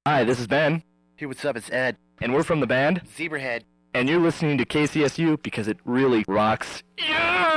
Hi, this is Ben, Hey, what's up? It's Ed. and we're from the band, Zebrahead. and you're listening to KCSU because it really rocks. Yeah!